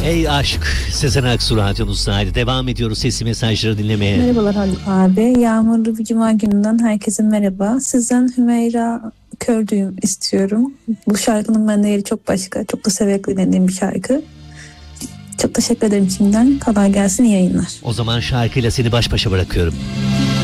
Ey aşk, Sezen Aksu radyonuzdaydı. Devam ediyoruz sesli mesajları dinlemeye. Merhabalar Haluk abi. Yağmurlu bir cuma gününden herkese merhaba. Sizden Hümeyra Kördüğüm istiyorum. Bu şarkının bende yeri çok başka. Çok da severek dinlediğim bir şarkı. Çok teşekkür ederim şimdiden. Kolay gelsin, iyi yayınlar. O zaman şarkıyla seni baş başa bırakıyorum.